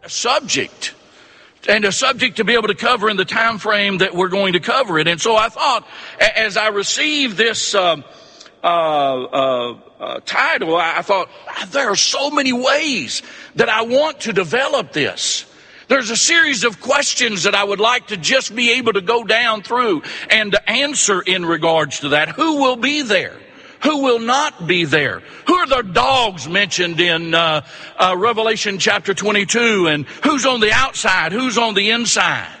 subject, and a subject to be able to cover in the time frame that we're going to cover it. And so I thought, as I received this title, I thought, there are so many ways that I want to develop this. There's a series of questions that I would like to just be able to go down through and to answer in regards to that. Who will be there? Who will not be there? Who are the dogs mentioned in Revelation chapter 22? And who's on the outside? Who's on the inside?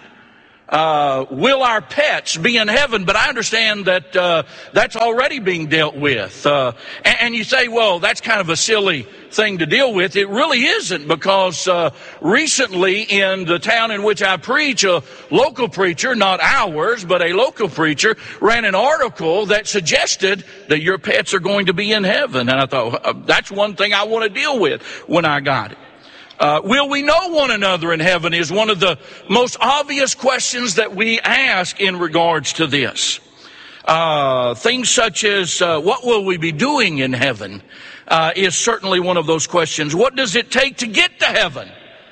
Will our pets be in heaven? But I understand that that's already being dealt with. And you say, well, that's kind of a silly thing to deal with. It really isn't, because recently in the town in which I preach, a local preacher, not ours, but a local preacher, ran an article that suggested that your pets are going to be in heaven. And I thought, that's one thing I want to deal with when I got it. Will we know one another in heaven is one of the most obvious questions that we ask in regards to this. Things such as, what will we be doing in heaven, is certainly one of those questions. What does it take to get to heaven,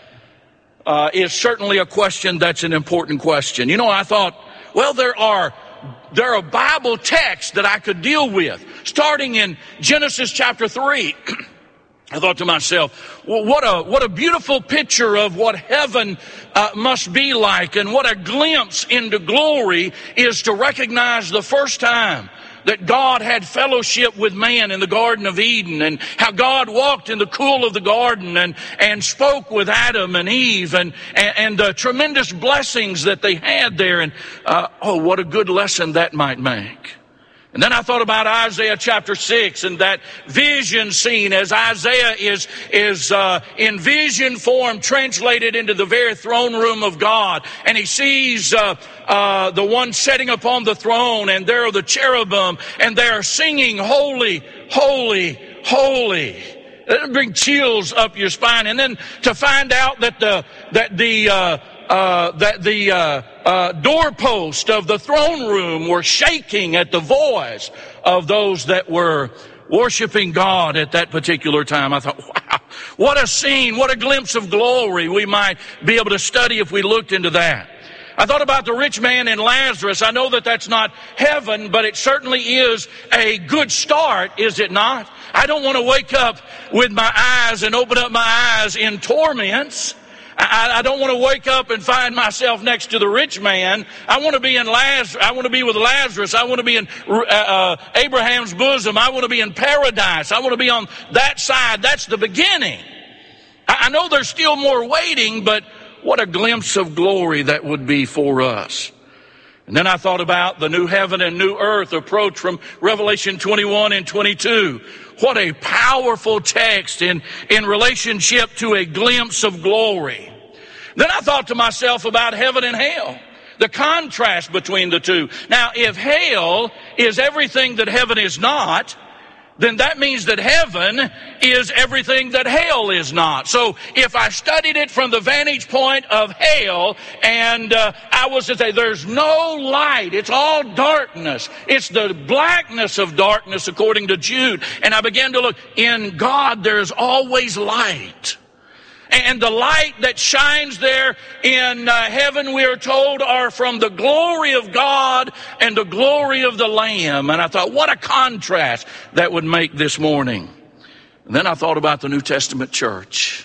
is certainly a question that's an important question. You know, I thought, well, there are Bible texts that I could deal with, starting in Genesis chapter 3. I thought to myself, well, what a beautiful picture of what heaven must be like, and what a glimpse into glory is to recognize the first time that God had fellowship with man in the Garden of Eden, and how God walked in the cool of the garden and spoke with Adam and Eve, and the tremendous blessings that they had there. And what a good lesson that might make. And then I thought about Isaiah chapter 6 and that vision scene, as Isaiah is in vision form translated into the very throne room of God. And he sees the one sitting upon the throne, and there are the cherubim, and they are singing, holy, holy, holy. It'll bring chills up your spine. And then to find out that the doorpost of the throne room were shaking at the voice of those that were worshiping God at that particular time. I thought, wow, what a scene, what a glimpse of glory we might be able to study if we looked into that. I thought about the rich man and Lazarus. I know that that's not heaven, but it certainly is a good start, is it not? I don't want to wake up with my eyes and open up my eyes in torments. I don't want to wake up and find myself next to the rich man. I want to be I want to be with Lazarus. I want to be in Abraham's bosom. I want to be in paradise. I want to be on that side. That's the beginning. I know there's still more waiting, but what a glimpse of glory that would be for us. And then I thought about the new heaven and new earth approach from Revelation 21 and 22. What a powerful text in relationship to a glimpse of glory. Then I thought to myself about heaven and hell, the contrast between the two. Now, if hell is everything that heaven is not, then that means that heaven is everything that hell is not. So if I studied it from the vantage point of hell, and I was to say there's no light, it's all darkness, it's the blackness of darkness according to Jude, and I began to look, in God there's always light. And the light that shines there in heaven, we are told, are from the glory of God and the glory of the Lamb. And I thought, what a contrast that would make this morning. And then I thought about the New Testament church.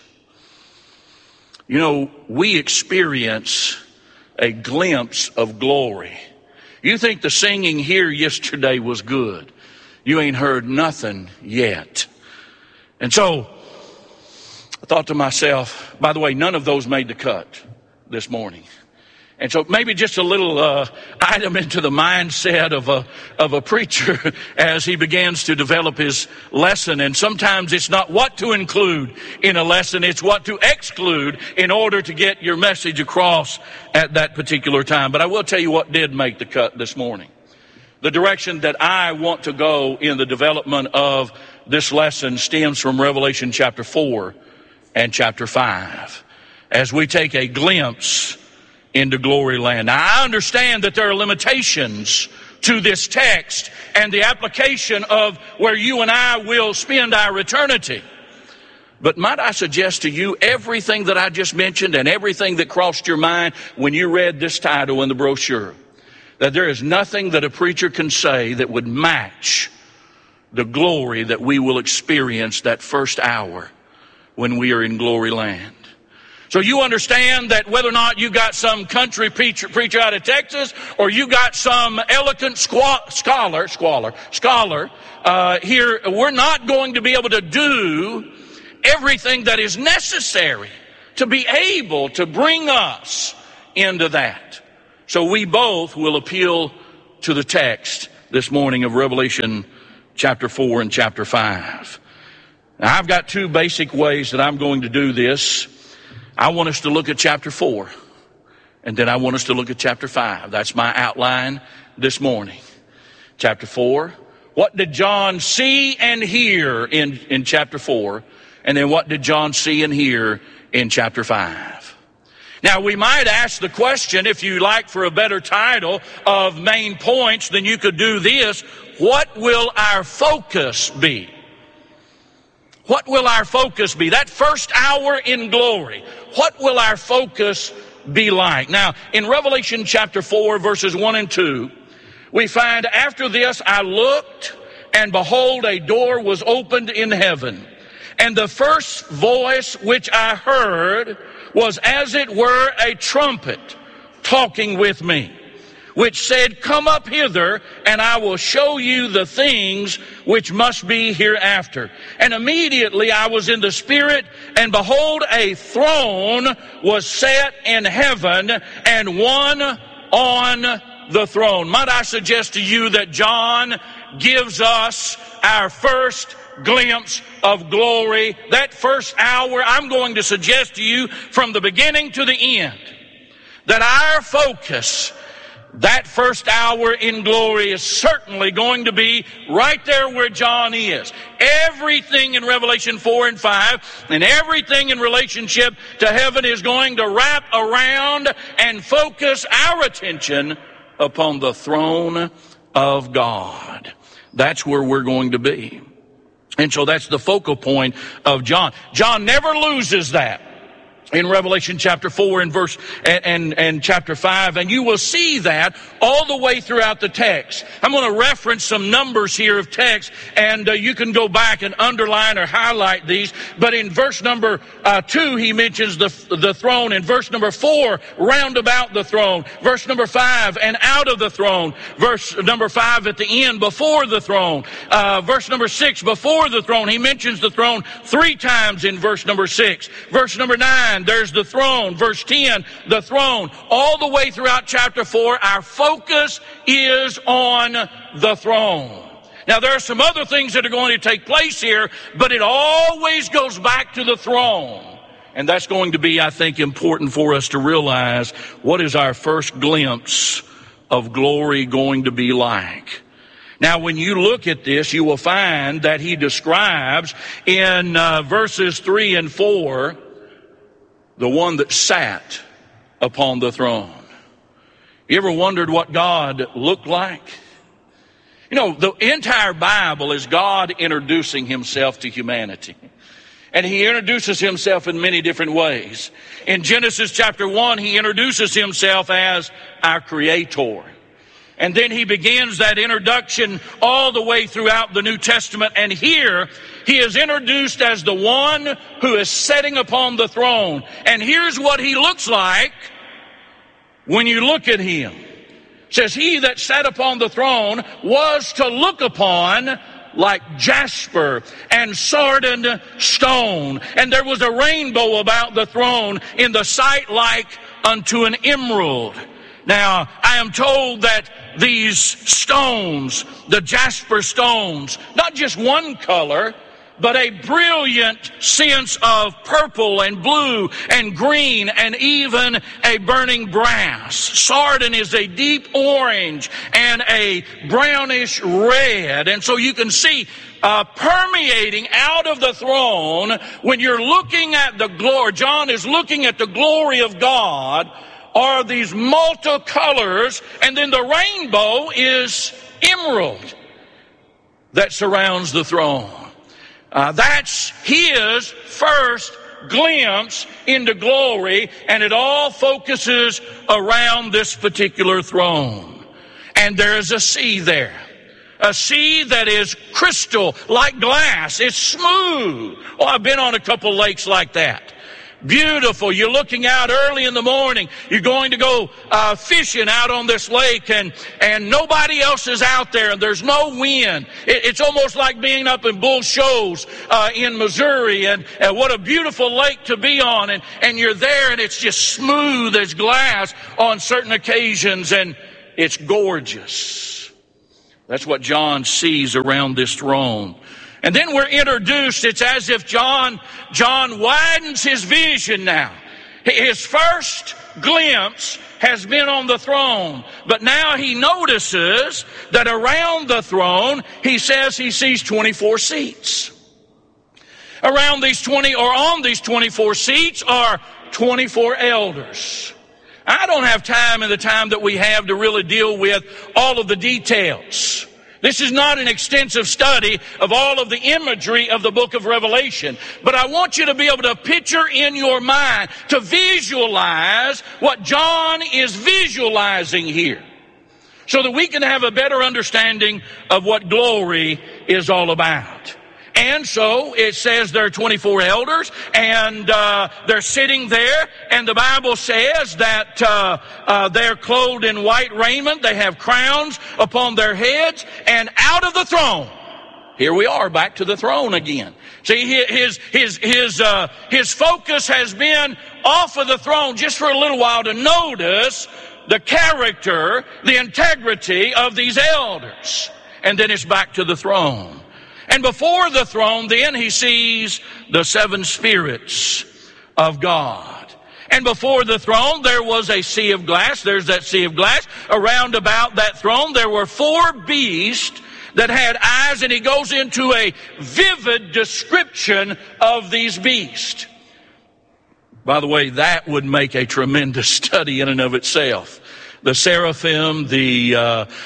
You know, we experience a glimpse of glory. You think the singing here yesterday was good. You ain't heard nothing yet. And so I thought to myself, by the way, none of those made the cut this morning. And so maybe just a little item into the mindset of a preacher as he begins to develop his lesson. And sometimes it's not what to include in a lesson, it's what to exclude in order to get your message across at that particular time. But I will tell you what did make the cut this morning. The direction that I want to go in the development of this lesson stems from Revelation chapter 4 and chapter 5, as we take a glimpse into glory land. Now, I understand that there are limitations to this text and the application of where you and I will spend our eternity. But might I suggest to you, everything that I just mentioned and everything that crossed your mind when you read this title in the brochure, that there is nothing that a preacher can say that would match the glory that we will experience that first hour when we are in glory land. So you understand that whether or not you got some country preacher out of Texas, or you got some eloquent scholar here, we're not going to be able to do everything that is necessary to be able to bring us into that. So we both will appeal to the text this morning of Revelation chapter 4 and chapter 5. Now, I've got two basic ways that I'm going to do this. I want us to look at chapter 4, and then I want us to look at chapter 5. That's my outline this morning. Chapter 4, what did John see and hear in chapter 4? And then what did John see and hear in chapter 5? Now, we might ask the question, if you like for a better title of main points, then you could do this: what will our focus be? What will our focus be? That first hour in glory, what will our focus be like? Now, in Revelation chapter 4, verses 1 and 2, we find, after this I looked, and behold, a door was opened in heaven. And the first voice which I heard was as it were a trumpet talking with me, which said, Come up hither, and I will show you the things which must be hereafter. And immediately I was in the Spirit, and behold, a throne was set in heaven, and one on the throne. Might I suggest to you that John gives us our first glimpse of glory, that first hour. I'm going to suggest to you from the beginning to the end that our focus, that first hour in glory, is certainly going to be right there where John is. Everything in Revelation 4 and 5 and everything in relationship to heaven is going to wrap around and focus our attention upon the throne of God. That's where we're going to be. And so that's the focal point of John. John never loses that in Revelation chapter 4 and chapter 5, and you will see that all the way throughout the text. I'm going to reference some numbers here of text, and you can go back and underline or highlight these. But in verse number 2, he mentions the throne. In verse number 4, round about the throne. Verse number 5, and out of the throne. Verse number 5 at the end, before the throne. Verse number 6, before the throne. He mentions the throne 3 times in verse number 6. Verse number 9, there's the throne. Verse 10, the throne. All the way throughout chapter 4, our focus is on the throne. Now, there are some other things that are going to take place here, but it always goes back to the throne. And that's going to be, I think, important for us to realize what is our first glimpse of glory going to be like. Now, when you look at this, you will find that he describes in verses 3 and 4 the one that sat upon the throne. You ever wondered what God looked like? You know, the entire Bible is God introducing himself to humanity. And he introduces himself in many different ways. In Genesis chapter 1, he introduces himself as our creator. And then he begins that introduction all the way throughout the New Testament. And here he is introduced as the one who is sitting upon the throne. And here's what he looks like when you look at him. It says, he that sat upon the throne was to look upon like jasper and sardine stone. And there was a rainbow about the throne in the sight like unto an emerald. Now, I am told that these stones, the jasper stones, not just one color, but a brilliant sense of purple and blue and green and even a burning brass. Sardine is a deep orange and a brownish red. And so you can see permeating out of the throne, when you're looking at the glory, John is looking at the glory of God, are these multicolors, and then the rainbow is emerald that surrounds the throne. That's his first glimpse into glory, and it all focuses around this particular throne. And there is a sea there. A sea that is crystal, like glass. It's smooth. Oh, I've been on a couple lakes like that. Beautiful. You're looking out early in the morning. You're going to go fishing out on this lake, and nobody else is out there, and there's no wind. It's almost like being up in Bull Shoals in Missouri, and what a beautiful lake to be on. And you're there, and it's just smooth as glass on certain occasions, and it's gorgeous. That's what John sees around this throne. And then we're introduced, it's as if John widens his vision now. His first glimpse has been on the throne, but now he notices that around the throne, he says he sees 24 seats. On these 24 seats are 24 elders. I don't have time in the time that we have to really deal with all of the details. This is not an extensive study of all of the imagery of the book of Revelation. But I want you to be able to picture in your mind, to visualize what John is visualizing here, so that we can have a better understanding of what glory is all about. And so it says there are 24 elders, and they're sitting there, and the Bible says that they're clothed in white raiment. They have crowns upon their heads, and out of the throne, here we are, back to the throne again. See, his focus has been off of the throne just for a little while to notice the character, the integrity of these elders. And then it's back to the throne. And before the throne, then he sees the seven spirits of God. And before the throne, there was a sea of glass. There's that sea of glass. Around about that throne, there were four beasts that had eyes, and he goes into a vivid description of these beasts. By the way, that would make a tremendous study in and of itself. The seraphim, the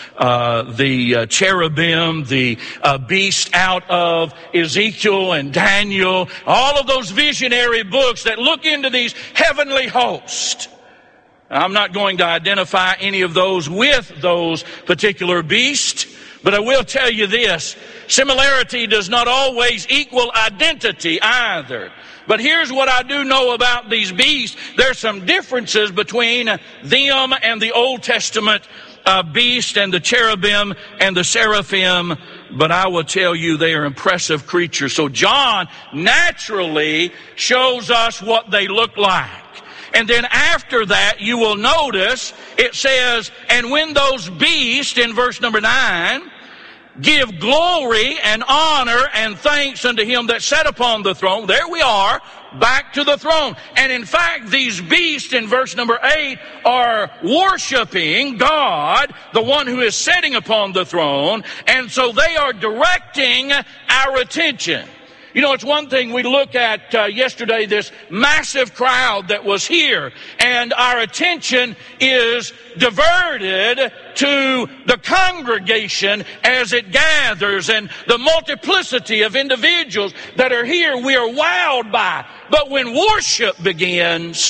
cherubim, the beast out of Ezekiel and Daniel, all of those visionary books that look into these heavenly hosts. I'm not going to identify any of those with those particular beasts, but I will tell you this: similarity does not always equal identity either. But here's what I do know about these beasts. There's some differences between them and the Old Testament beast and the cherubim and the seraphim. But I will tell you, they are impressive creatures. So John naturally shows us what they look like. And then after that, you will notice it says, and when those beasts, in verse number 9, give glory and honor and thanks unto him that sat upon the throne. There we are, back to the throne. And in fact, these beasts in verse number 8 are worshiping God, the one who is sitting upon the throne. And so they are directing our attention. You know, it's one thing we look at yesterday, this massive crowd that was here, and our attention is diverted to the congregation as it gathers and the multiplicity of individuals that are here we are wowed by. But when worship begins,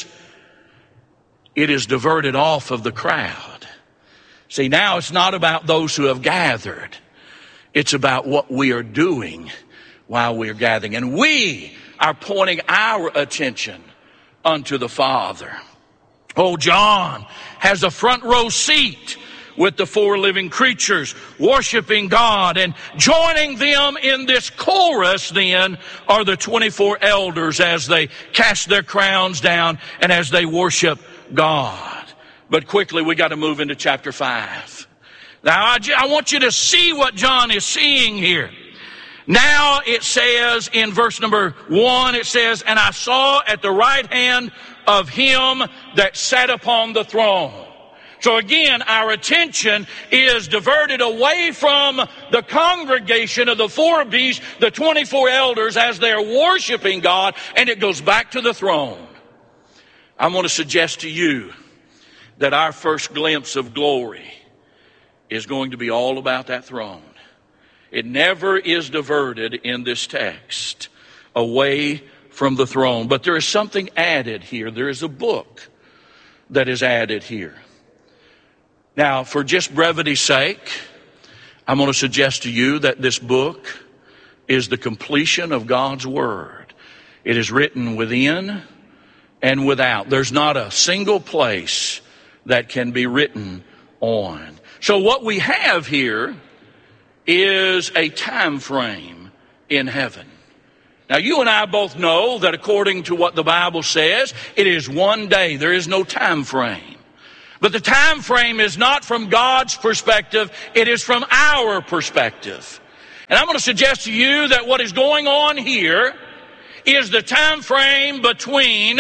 it is diverted off of the crowd. See, now it's not about those who have gathered. It's about what we are doing while we are gathering. And we are pointing our attention unto the Father. Oh, John has a front row seat with the four living creatures worshiping God, and joining them in this chorus then are the 24 elders as they cast their crowns down and as they worship God. But quickly, we got to move into chapter 5. Now, I want you to see what John is seeing here. Now it says in verse number 1, it says, and I saw at the right hand of him that sat upon the throne. So again, our attention is diverted away from the congregation of the four beasts, the 24 elders, as they're worshiping God, and it goes back to the throne. I want to suggest to you that our first glimpse of glory is going to be all about that throne. It never is diverted in this text away from the throne. But there is something added here. There is a book that is added here. Now, for just brevity's sake, I'm going to suggest to you that this book is the completion of God's Word. It is written within and without. There's not a single place that can be written on. So what we have here is a time frame in heaven. Now, you and I both know that according to what the Bible says, it is one day. There is no time frame. But the time frame is not from God's perspective. It is from our perspective. And I'm going to suggest to you that what is going on here is the time frame between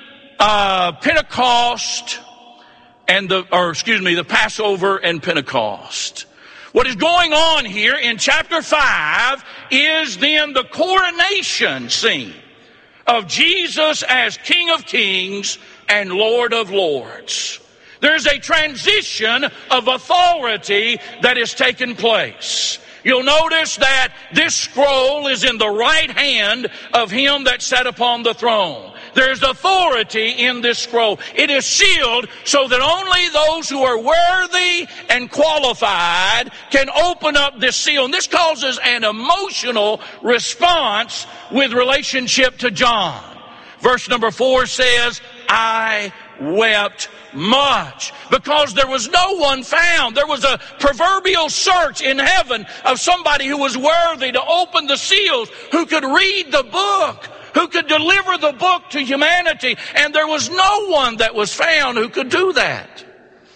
Pentecost and the Passover and Pentecost. What is going on here in chapter 5 is then the coronation scene of Jesus as King of Kings and Lord of Lords. There's a transition of authority that has taken place. You'll notice that this scroll is in the right hand of him that sat upon the throne. There's authority in this scroll. It is sealed so that only those who are worthy and qualified can open up this seal. And this causes an emotional response with relationship to John. Verse number 4 says, I wept much, because there was no one found. There was a proverbial search in heaven of somebody who was worthy to open the seals, who could read the book, who could deliver the book to humanity. And there was no one that was found who could do that.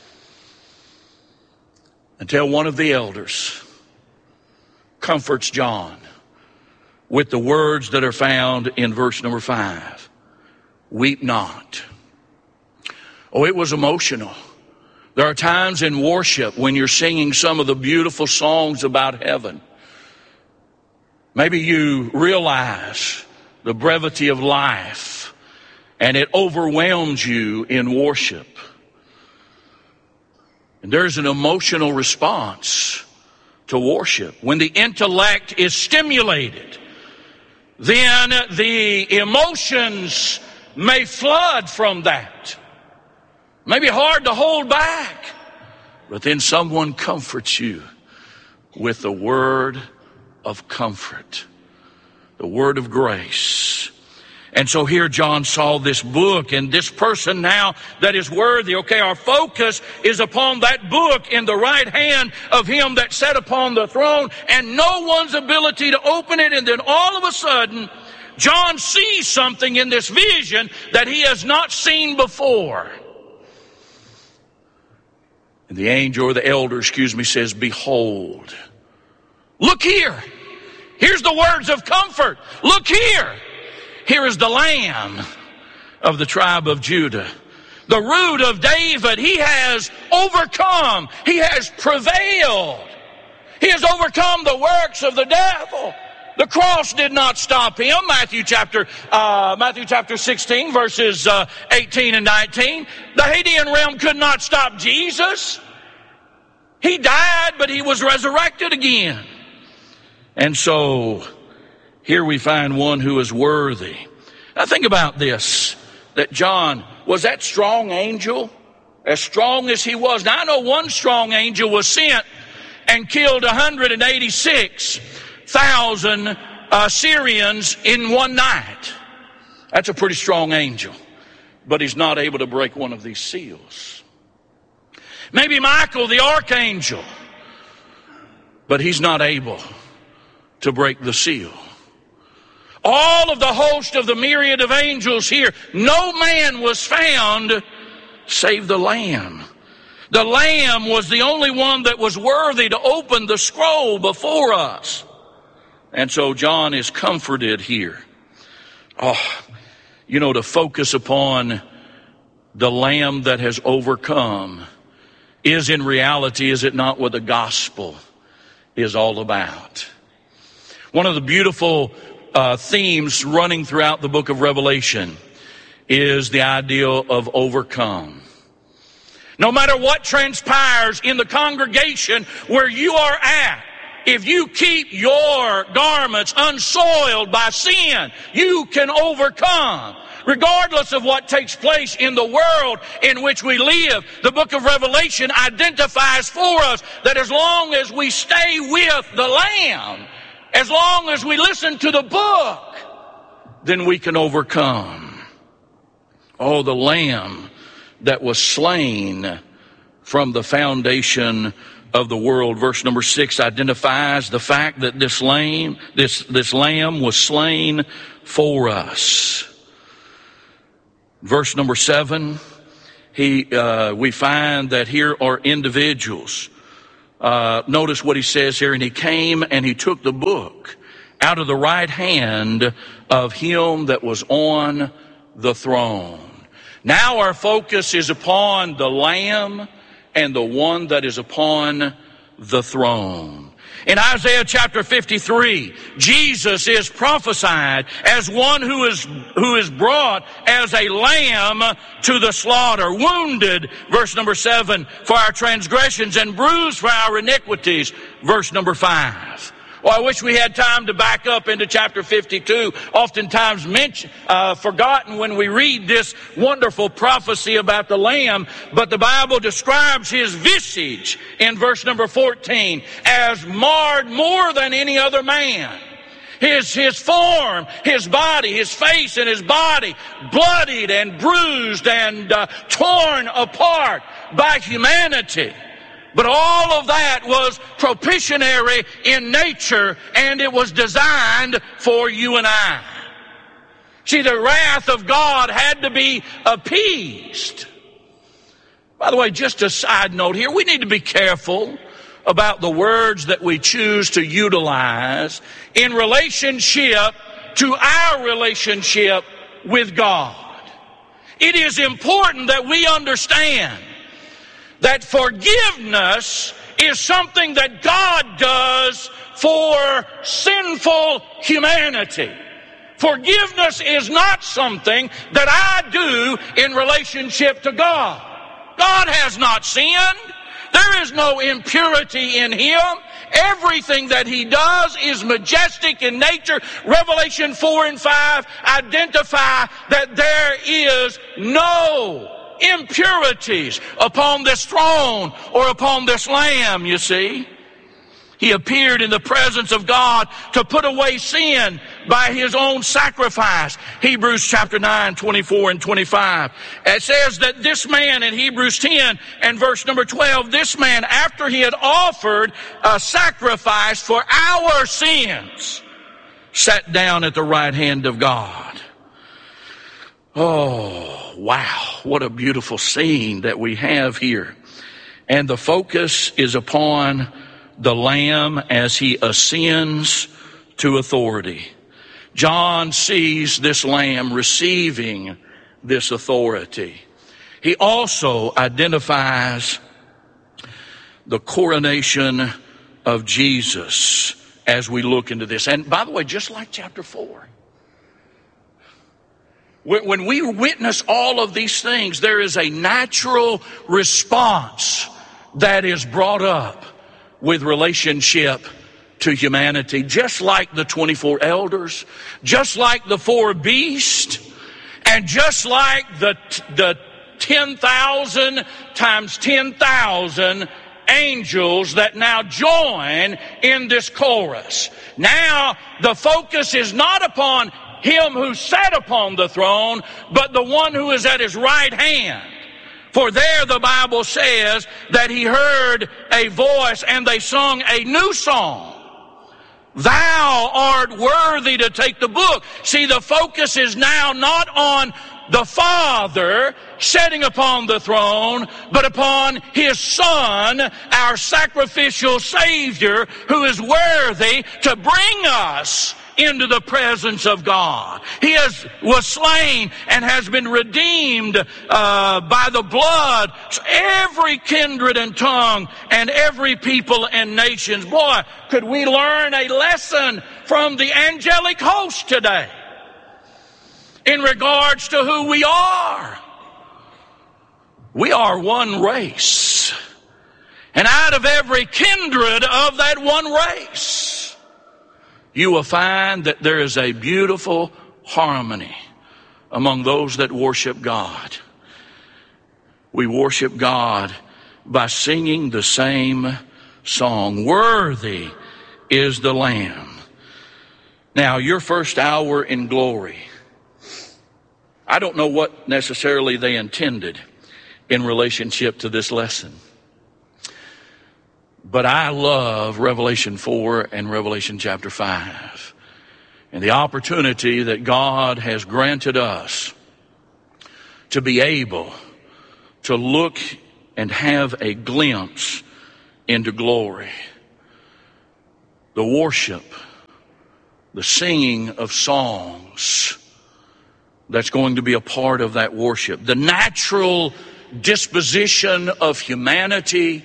Until one of the elders comforts John with the words that are found in verse number 5. Weep not. Oh, it was emotional. There are times in worship when you're singing some of the beautiful songs about heaven. Maybe you realize the brevity of life and it overwhelms you in worship. And there's an emotional response to worship. When the intellect is stimulated, then the emotions may flood from that. Maybe hard to hold back, but then someone comforts you with the word of comfort, the word of grace. And so here John saw this book and this person now that is worthy. Okay, our focus is upon that book in the right hand of him that sat upon the throne, and no one's ability to open it. And then all of a sudden, John sees something in this vision that he has not seen before. And the angel, or the elder, says, behold. Look here. Here's the words of comfort. Look here. Here is the Lamb of the tribe of Judah, the Root of David. He has overcome. He has prevailed. He has overcome the works of the devil. The cross did not stop him. Matthew chapter 16, verses 18 and 19. The Hadean realm could not stop Jesus. He died, but he was resurrected again. And so here we find one who is worthy. Now think about this, that John was that strong angel, as strong as he was. Now I know one strong angel was sent and killed 186,000 Syrians in one night. That's a pretty strong angel, but he's not able to break one of these seals. Maybe Michael, the archangel, but he's not able to break the seal. All of the host of the myriad of angels here, no man was found save the Lamb. The Lamb was the only one that was worthy to open the scroll before us. And so John is comforted here. To focus upon the Lamb that has overcome is in reality, is it not, what the gospel is all about? One of the beautiful themes running throughout the book of Revelation is the idea of overcome. No matter what transpires in the congregation where you are at, if you keep your garments unsoiled by sin, you can overcome. Regardless of what takes place in the world in which we live, the book of Revelation identifies for us that as long as we stay with the Lamb, as long as we listen to the book, then we can overcome. Oh, the Lamb that was slain from the foundation of the world. Verse number 6 identifies the fact that this lamb was slain for us. Verse number 7, we find that here are individuals. Notice what he says here. And he came and he took the book out of the right hand of him that was on the throne. Now our focus is upon the Lamb and the one that is upon the throne. In Isaiah chapter 53, Jesus is prophesied as one who is brought as a lamb to the slaughter, wounded, verse number 7, for our transgressions and bruised for our iniquities, verse number 5. Well, I wish we had time to back up into chapter 52, oftentimes forgotten when we read this wonderful prophecy about the Lamb, but the Bible describes his visage in verse number 14 as marred more than any other man. His form, his body, his face and his body, bloodied and bruised and torn apart by humanity. But all of that was propitiatory in nature, and it was designed for you and I. See, the wrath of God had to be appeased. By the way, just a side note here, we need to be careful about the words that we choose to utilize in relationship to our relationship with God. It is important that we understand that forgiveness is something that God does for sinful humanity. Forgiveness is not something that I do in relationship to God. God has not sinned. There is no impurity in him. Everything that he does is majestic in nature. Revelation 4 and 5 identify that there is no impurities upon this throne or upon this Lamb, you see. He appeared in the presence of God to put away sin by his own sacrifice. Hebrews chapter 9, 24 and 25. It says that this man in Hebrews 10 and verse number 12, this man, after he had offered a sacrifice for our sins, sat down at the right hand of God. Oh, wow. What a beautiful scene that we have here. And the focus is upon the Lamb as he ascends to authority. John sees this Lamb receiving this authority. He also identifies the coronation of Jesus as we look into this. And by the way, just like chapter 4, when we witness all of these things, there is a natural response that is brought up with relationship to humanity. Just like the 24 elders, just like the 4 beasts, and just like the 10,000 times 10,000 angels that now join in this chorus. Now the focus is not upon him who sat upon the throne, but the one who is at his right hand. For there the Bible says that he heard a voice and they sung a new song. Thou art worthy to take the book. See, the focus is now not on the Father sitting upon the throne, but upon his Son, our sacrificial Savior, who is worthy to bring us into the presence of God. He was slain and has been redeemed by the blood. So every kindred and tongue and every people and nations. Boy, could we learn a lesson from the angelic host today in regards to who we are. We are one race. and out of every kindred of that one race, you will find that there is a beautiful harmony among those that worship God. We worship God by singing the same song. Worthy is the Lamb. Now, your first hour in glory, I don't know what necessarily they intended in relationship to this lesson, but I love Revelation 4 and Revelation chapter 5 and the opportunity that God has granted us to be able to look and have a glimpse into glory. The worship, the singing of songs that's going to be a part of that worship. The natural disposition of humanity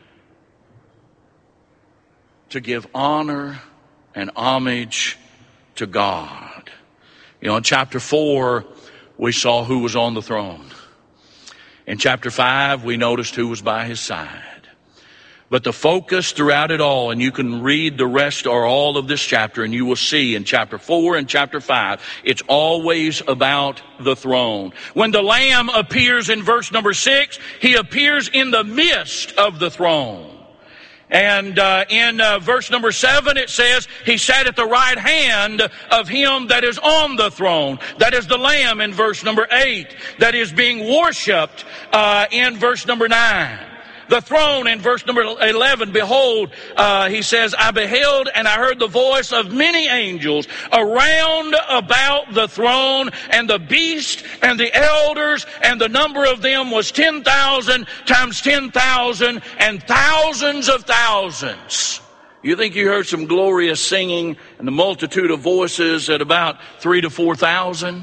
to give honor and homage to God. You know, in chapter 4, we saw who was on the throne. In chapter 5, we noticed who was by his side. But the focus throughout it all, and you can read the rest or all of this chapter, and you will see in chapter 4 and chapter 5, it's always about the throne. When the Lamb appears in verse number 6, he appears in the midst of the throne. And in verse number 7, it says, he sat at the right hand of him that is on the throne. That is the Lamb in verse number 8, that is being worshiped in verse number 9. The throne in verse number 11, behold, he says, I beheld and I heard the voice of many angels around about the throne, and the beast and the elders, and the number of them was 10,000 times 10,000 and thousands of thousands. You think you heard some glorious singing and the multitude of voices at about 3,000 to 4,000?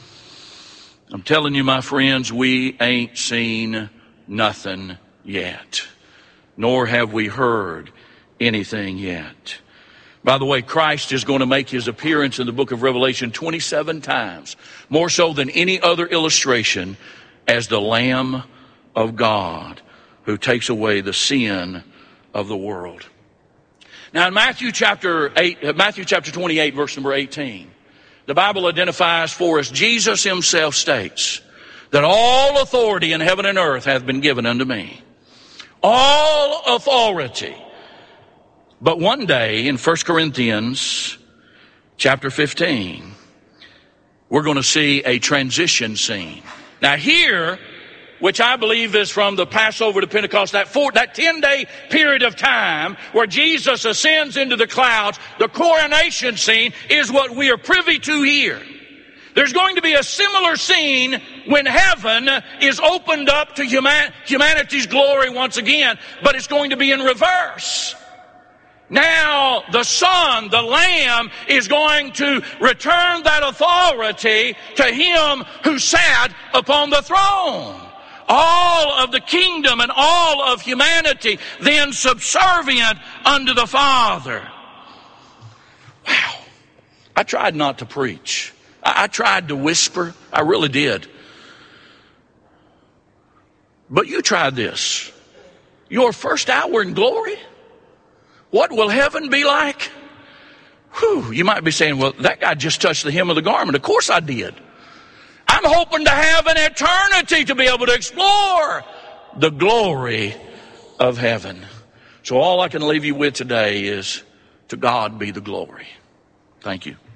I'm telling you, my friends, we ain't seen nothing yet, nor have we heard anything yet. By the way, Christ is going to make his appearance in the book of Revelation 27 times, more so than any other illustration, as the Lamb of God who takes away the sin of the world. Now in Matthew chapter 28, verse number 18, the Bible identifies for us, Jesus himself states that all authority in heaven and earth hath been given unto me. All authority. But one day in 1 Corinthians chapter 15, we're going to see a transition scene. Now here, which I believe is from the Passover to Pentecost, that 10-day period of time where Jesus ascends into the clouds, the coronation scene is what we are privy to here. There's going to be a similar scene when heaven is opened up to humanity's glory once again, but it's going to be in reverse. Now the Son, the Lamb, is going to return that authority to him who sat upon the throne. All of the kingdom and all of humanity then subservient unto the Father. Wow. I tried not to preach. I tried to whisper. I really did. But you tried this. Your first hour in glory? What will heaven be like? Whew, you might be saying, well, that guy just touched the hem of the garment. Of course I did. I'm hoping to have an eternity to be able to explore the glory of heaven. So all I can leave you with today is, to God be the glory. Thank you.